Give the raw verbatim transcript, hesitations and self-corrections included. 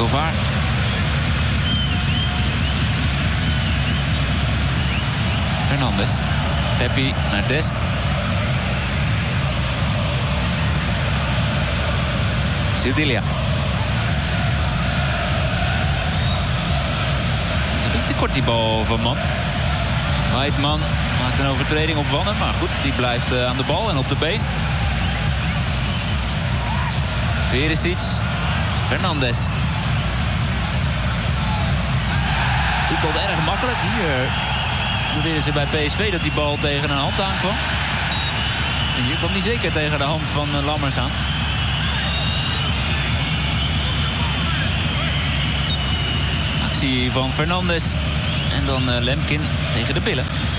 Kovar. Fernandes. Peppi naar Dest. Sidilia. Dat is te kort die bal van Man. Weidman maakt een overtreding op Wannen. Maar goed, die blijft uh, aan de bal en op de been. Perisic. Fernandes. Voetbalt erg makkelijk. Hier beweren ze bij P S V dat die bal tegen een hand aankwam. En hier kwam die zeker tegen de hand van uh, Lammers aan. Actie van Fernandes. En dan uh, Lemkin tegen de billen.